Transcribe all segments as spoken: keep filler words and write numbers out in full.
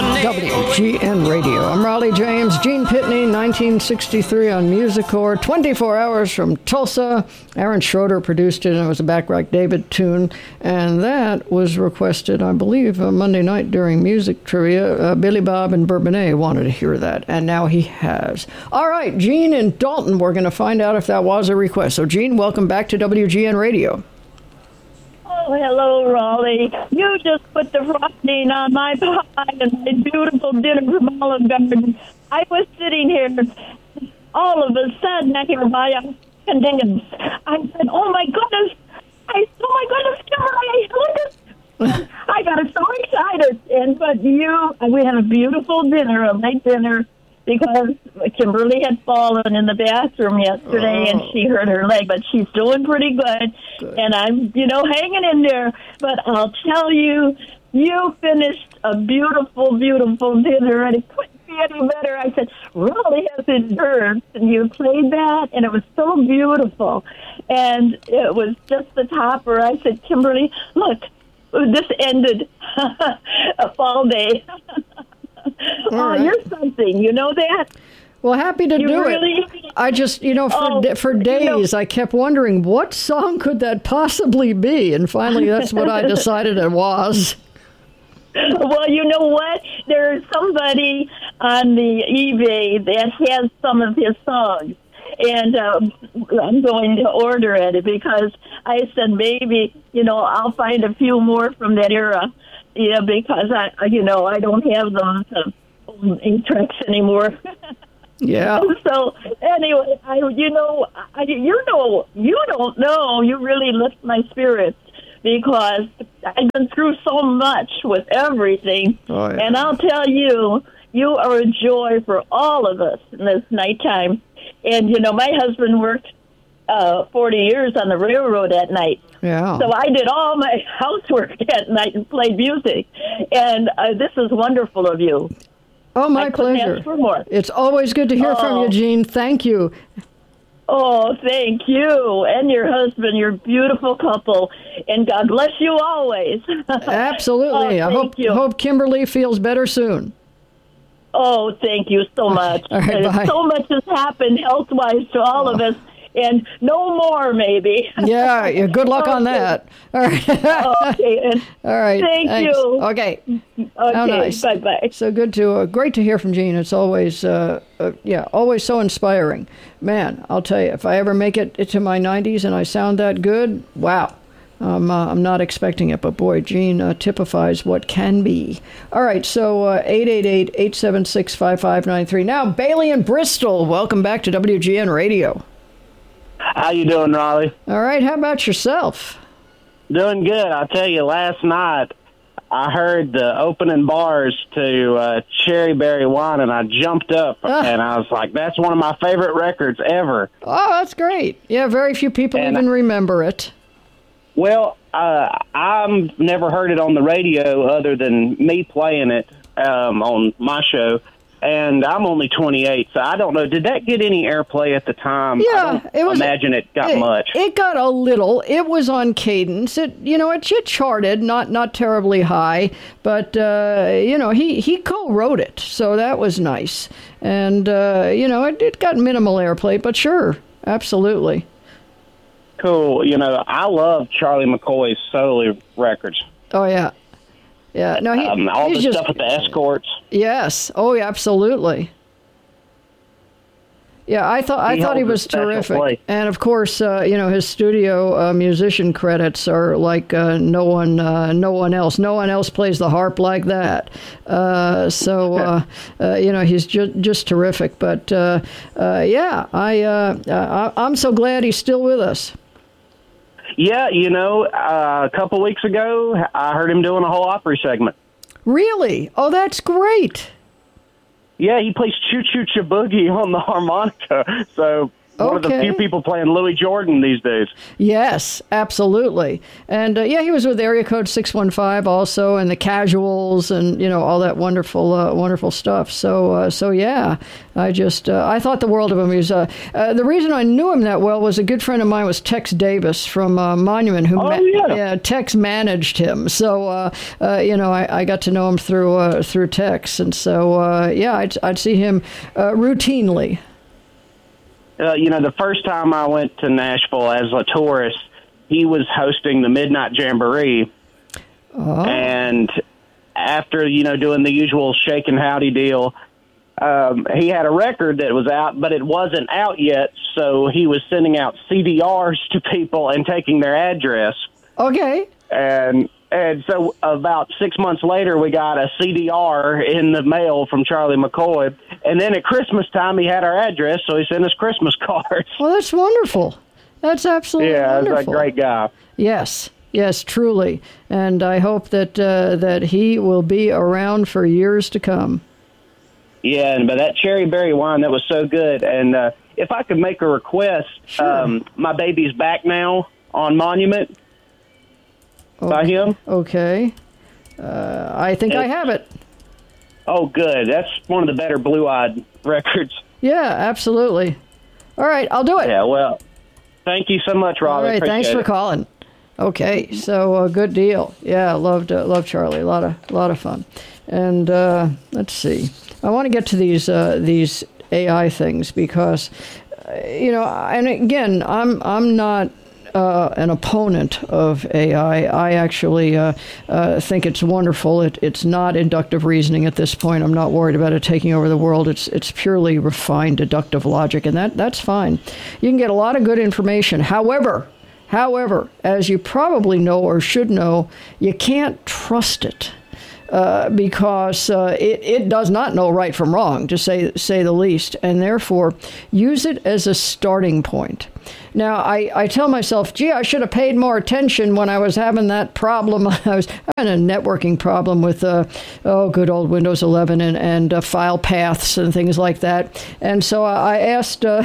W G N Radio. I'm Raleigh James. Gene Pitney, nineteen sixty-three on MusiCore. twenty-four hours from Tulsa. Aaron Schroeder produced it, and it was a Bacharach David tune. And that was requested, I believe, uh, Monday night during music trivia. Uh, Billy Bob and Bourbonnais wanted to hear that, and now he has. All right, Gene and Dalton, we're going to find out if that was a request. So, Gene, welcome back to W G N Radio. Oh, hello, Raleigh. You just put the frosting on my pie and my beautiful dinner from Olive Garden. I was sitting here, all of a sudden, I hear my condensed. I said, oh, my goodness. I, oh, my goodness, Kimberly, look at I got so excited. And But you, we had a beautiful dinner, a late dinner, because Kimberly had fallen in the bathroom yesterday, oh. and she hurt her leg, but she's doing pretty good, good, and I'm, you know, hanging in there. But I'll tell you, you finished a beautiful, beautiful dinner, and it couldn't be any better. I said, Raleigh has endurance, and you played that, and it was so beautiful, and it was just the topper. I said, Kimberly, look, this ended a fall day. Oh, right. You're something. You know that? Well, happy to you do really? it. I just, you know, for oh, for days, you know, I kept wondering, what song could that possibly be? And finally, that's what I decided it was. Well, you know what? There's somebody on the eBay that has some of his songs. And um, I'm going to order it because I said maybe, you know, I'll find a few more from that era. Yeah, because I, you know, I don't have those uh, eight tracks anymore. Yeah. So anyway, I, you know, I, you know, you don't know. You really lift my spirits because I've been through so much with everything, oh, yeah. and I'll tell you, you are a joy for all of us in this nighttime. And you know, my husband worked uh, forty years on the railroad at night. Yeah. So I did all my housework at night and played music. And uh, this is wonderful of you. Oh, my I couldn't pleasure. ask for more. It's always good to hear oh. from you, Gene. Thank you. Oh, thank you. And your husband, your beautiful couple. And God bless you always. Absolutely. oh, I hope, you. hope Kimberly feels better soon. Oh, thank you so much. All right, bye. So much has happened health-wise to all oh. of us. And no more, maybe. Yeah, yeah, good luck okay. on that. All right. okay. And all right. Thank thanks. you. Okay. Okay. How nice. Bye-bye. So good to, uh, great to hear from Gene. It's always, uh, uh, yeah, always so inspiring. Man, I'll tell you, if I ever make it to my nineties and I sound that good, wow. Um, uh, I'm not expecting it, but boy, Gene uh, typifies what can be. All right, so uh, eight eight eight, eight seven six, five five nine three. Now, Bailey in Bristol, welcome back to W G N Radio. How you doing, Raleigh? All right. How about yourself? Doing good. I'll tell you, last night I heard the opening bars to uh, Cherry Berry Wine, and I jumped up, uh, and I was like, that's one of my favorite records ever. Oh, that's great. Yeah, very few people and even remember it. Well, uh, I've never heard it on the radio other than me playing it um, on my show. And I'm only twenty-eight, so I don't know. Did that get any airplay at the time? Yeah, I don't it was. Imagine it got it, much. It got a little. It was on Cadence. It, you know, it, it charted, not not terribly high, but uh, you know, he he co-wrote it, so that was nice. And uh, you know, it, it got minimal airplay, but sure, absolutely. Cool. You know, I love Charlie McCoy's solo records. Oh yeah. Yeah, no, he, um, all he's the just, stuff with the Escorts. Yes. Oh, yeah, absolutely. Yeah, I thought I he thought he was terrific, place. And of course, uh, you know, his studio uh, musician credits are like uh, no one, uh, no one else. No one else plays the harp like that. Uh, so, uh, uh, you know, he's just just terrific. But uh, uh, yeah, I uh, I'm so glad he's still with us. Yeah, you know, uh, a couple weeks ago, I heard him doing a whole Opry segment. Really? Oh, that's great. Yeah, he plays Choo Choo Cha Boogie on the harmonica. So One of the few people playing Louis Jordan these days. Yes, absolutely. And uh, yeah, he was with Area Code six one five also, and the Casuals, and you know all that wonderful, uh, wonderful stuff. So, uh, so yeah, I just uh, I thought the world of him. He was, uh, uh, the reason I knew him that well was a good friend of mine was Tex Davis from uh, Monument, who oh, ma- yeah. yeah, Tex managed him. So uh, uh, you know I, I got to know him through uh, through Tex, and so uh, yeah, I'd, I'd see him uh, routinely. Uh, you know, the first time I went to Nashville as a tourist, he was hosting the Midnight Jamboree. Oh. And after, you know, doing the usual shake and howdy deal, um, he had a record that was out, but it wasn't out yet. So he was sending out C D Rs to people and taking their address. Okay. And and so about six months later, we got a C D R in the mail from Charlie McCoy. And then at Christmas time, he had our address, so he sent us Christmas cards. Well, that's wonderful. That's absolutely yeah, wonderful. Yeah, he's a great guy. Yes, yes, truly. And I hope that uh, that he will be around for years to come. Yeah, and but that cherry berry wine, that was so good. And uh, if I could make a request, sure. um, my baby's back now on Monument. Okay. By him? Okay. Uh, I think it's, I have it. Oh, good. That's one of the better Blue-Eyed records. Yeah, absolutely. All right, I'll do it. Yeah, well, thank you so much, Rob. All right, thanks for it. calling. Okay, so uh, good deal. Yeah, loved uh, loved Charlie. A lot of a lot of fun. And uh, let's see. I want to get to these uh, these A I things because, uh, you know, and again, I'm I'm not. Uh, an opponent of A I. I actually uh, uh, think it's wonderful. It, it's not inductive reasoning at this point. I'm not worried about it taking over the world. It's it's purely refined deductive logic, and that that's fine. You can get a lot of good information. However, however, as you probably know or should know, you can't trust it. Uh, because uh, it, it does not know right from wrong, to say say the least, and therefore use it as a starting point. Now, I, I tell myself, gee, I should have paid more attention when I was having that problem. I was having a networking problem with, uh, oh, good old Windows eleven and, and uh, file paths and things like that. And so I asked uh,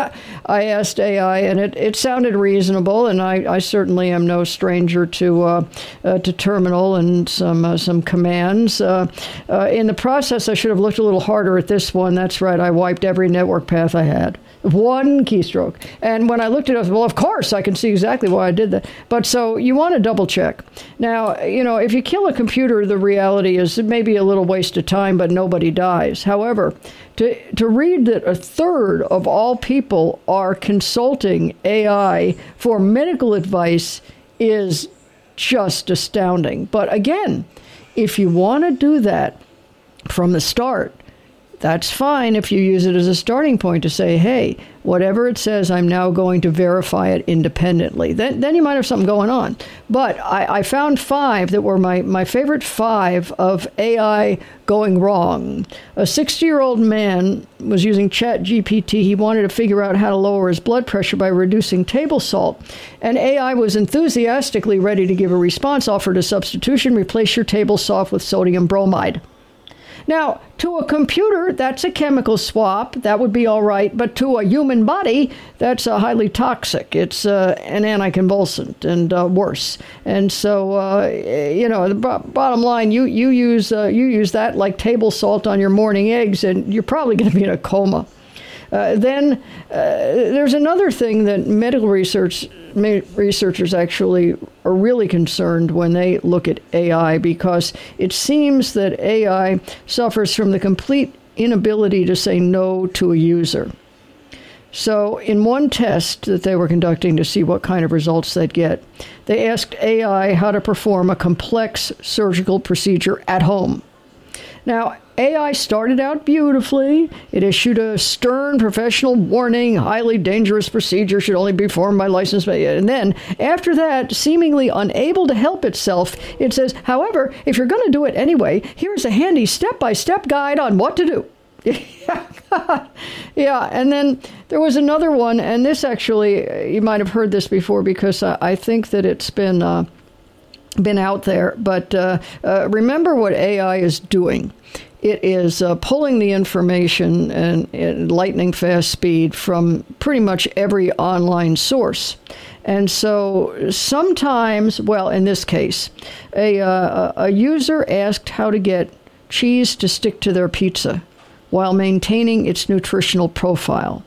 I asked A I, and it, it sounded reasonable, and I, I certainly am no stranger to uh, uh, to terminal and some uh, some commands. Uh, uh, in the process, I should have looked a little harder at this one. That's right, I wiped every network path I had. One keystroke. And when I looked at it, I said, well, of course, I can see exactly why I did that. But so you want to double check. Now, you know, if you kill a computer, the reality is it may be a little waste of time, but nobody dies. However, to, to read that a third of all people are consulting A I for medical advice is just astounding. But again, if you want to do that from the start, that's fine if you use it as a starting point to say, hey, whatever it says, I'm now going to verify it independently. Then then you might have something going on. But I, I found five that were my, my favorite five of A I going wrong. A sixty-year-old man was using Chat G P T. He wanted to figure out how to lower his blood pressure by reducing table salt. And A I was enthusiastically ready to give a response, offered a substitution, replace your table salt with sodium bromide. Now, to a computer, that's a chemical swap. That would be all right. But to a human body, that's uh, highly toxic. It's uh, an anticonvulsant and uh, worse. And so, uh, you know, the b- bottom line, you you use uh, you use that like table salt on your morning eggs, and you're probably going to be in a coma. Uh, then uh, there's another thing that medical research researchers actually are really concerned when they look at A I, because it seems that A I suffers from the complete inability to say no to a user. So in one test that they were conducting to see what kind of results they'd get, they asked A I how to perform a complex surgical procedure at home. Now, A I started out beautifully. It issued a stern professional warning, highly dangerous procedure should only be performed by licensed. And then, after that, seemingly unable to help itself, it says, however, if you're going to do it anyway, here's a handy step-by-step guide on what to do. Yeah, and then there was another one, and this actually, you might have heard this before because I, I think that it's been... Uh, been out there, but uh, uh, remember what A I is doing. it is uh, pulling the information and at lightning fast speed from pretty much every online source. And so sometimes, well, in this case, a, uh, a user asked how to get cheese to stick to their pizza while maintaining its nutritional profile.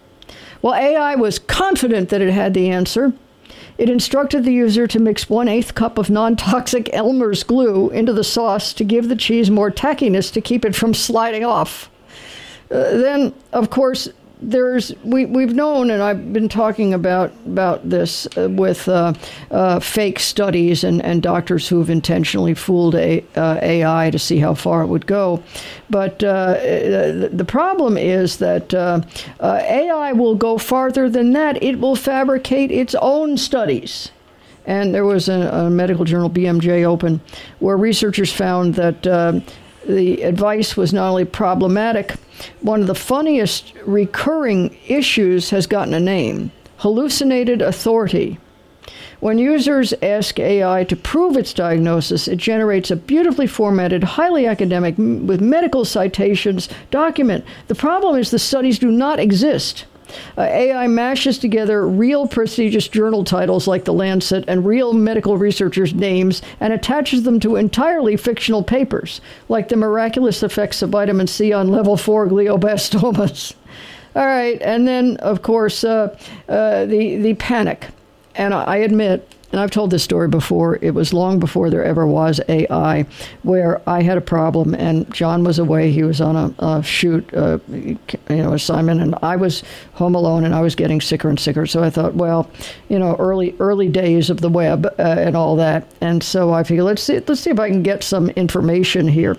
Well, A I was confident that it had the answer. It instructed the user to mix one-eighth cup of non-toxic Elmer's glue into the sauce to give the cheese more tackiness to keep it from sliding off. Uh, then, of course, there's we we've known, and I've been talking about about this uh, with uh, uh, fake studies and, and doctors who've intentionally fooled a, uh, A I to see how far it would go. But uh, the problem is that uh, uh, A I will go farther than that. It will fabricate its own studies. And there was a, a medical journal, B M J Open, where researchers found that uh, the advice was not only problematic, one of the funniest recurring issues has gotten a name: hallucinated authority. When users ask A I to prove its diagnosis, it generates a beautifully formatted, highly academic, with medical citations document. The problem is the studies do not exist. Uh, A I mashes together real prestigious journal titles like The Lancet and real medical researchers' names and attaches them to entirely fictional papers, like the miraculous effects of vitamin C on level four glioblastomas. All right, and then, of course, uh, uh, the, the panic. And I admit, and I've told this story before, it was long before there ever was A I, where I had a problem and John was away. He was on a, a shoot, uh, you know, assignment, and I was home alone, and I was getting sicker and sicker. So I thought, well, you know, early early days of the web uh, and all that. And so I figured, let's see, let's see if I can get some information here.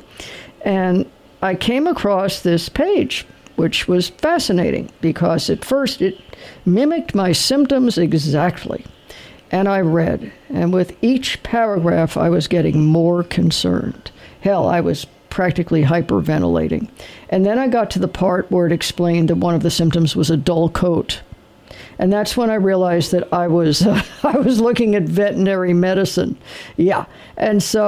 And I came across this page, which was fascinating because at first it mimicked my symptoms exactly. And I read, and with each paragraph, I was getting more concerned. Hell, I was practically hyperventilating. And then I got to the part where it explained that one of the symptoms was a dull coat. And that's when I realized that I was uh, I was looking at veterinary medicine. Yeah. And so